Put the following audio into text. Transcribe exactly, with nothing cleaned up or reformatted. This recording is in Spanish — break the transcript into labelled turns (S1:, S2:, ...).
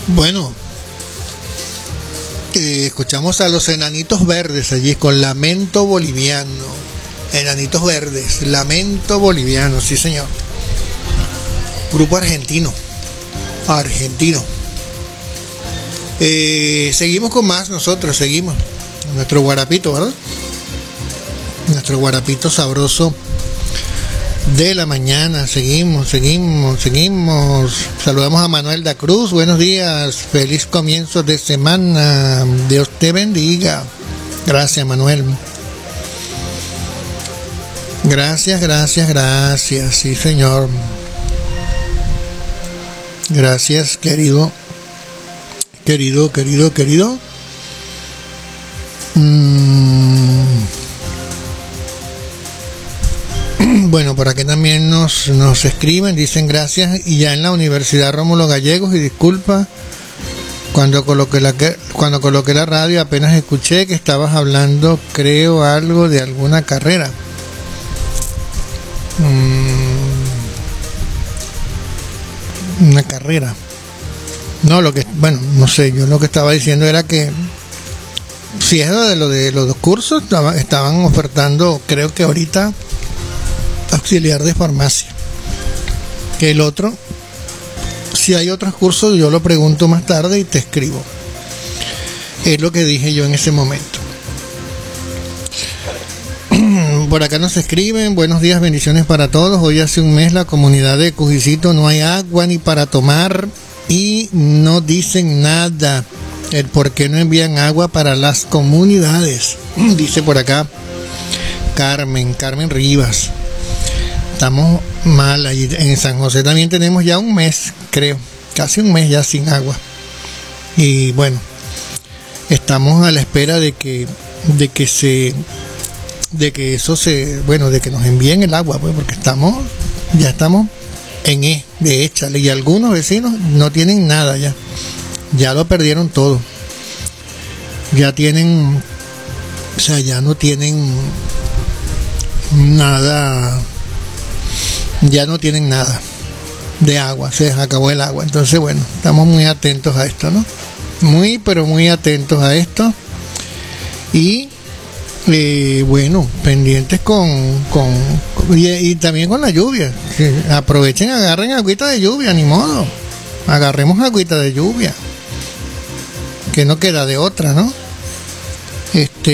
S1: Bueno, eh, escuchamos a los Enanitos Verdes allí con Lamento Boliviano. Enanitos Verdes, Lamento Boliviano, sí señor. Grupo argentino. Argentino. Eh, seguimos con más nosotros, seguimos. Nuestro guarapito, ¿verdad? Nuestro guarapito sabroso de la mañana. Seguimos, seguimos, seguimos. Saludamos a Manuel da Cruz. Buenos días. Feliz comienzo de semana. Dios te bendiga. Gracias, Manuel. Gracias, gracias, gracias. Sí, señor. Gracias, querido. Querido, querido, querido. Mm. Bueno, por aquí también nos, nos escriben, dicen gracias, y ya en la Universidad Rómulo Gallegos, y disculpa, cuando coloqué la cuando coloqué la radio apenas escuché que estabas hablando, creo, algo de alguna carrera. Mm, una carrera. No, lo que, bueno, no sé, yo lo que estaba diciendo era que si es lo de, lo de los dos cursos, estaba, estaban ofertando, creo que ahorita, auxiliar de farmacia. Que el otro, si hay otros cursos, yo lo pregunto más tarde y te escribo. Es lo que dije yo en ese momento. Por acá nos escriben, buenos días, bendiciones para todos. Hoy hace un mes la comunidad de Cujicito no hay agua ni para tomar y no dicen nada. El por qué no envían agua para las comunidades. Dice por acá Carmen, Carmen Rivas. Estamos mal allí en San José. También tenemos ya un mes, creo, casi un mes ya sin agua. Y bueno, estamos a la espera de que, de que se, de que eso se, bueno, de que nos envíen el agua, pues, porque estamos, ya estamos en E de échale, y algunos vecinos no tienen nada ya, ya lo perdieron todo, ya tienen, o sea, ya no tienen nada. Ya no tienen nada de agua, se acabó el agua. Entonces, bueno, estamos muy atentos a esto, ¿no? Muy, pero muy atentos a esto. Y, eh, bueno, pendientes con... con y, y también con la lluvia. Que aprovechen, agarren agüita de lluvia, ni modo. Agarremos agüita de lluvia. Que no queda de otra, ¿no? Este...